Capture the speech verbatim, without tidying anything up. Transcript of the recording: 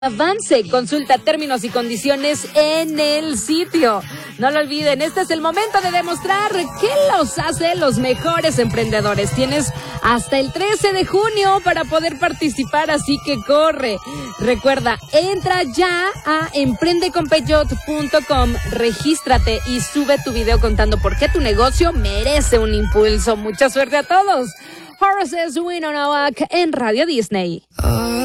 Avance, consulta términos y condiciones en el sitio. No lo olviden, este es el momento de demostrar qué los hace los mejores emprendedores. Tienes hasta el trece de junio para poder participar, así que corre. Recuerda, entra ya a emprende con peyot punto com, regístrate y sube tu video contando por qué tu negocio merece un impulso. Mucha suerte a todos. Horace Winnonowick en Radio Disney.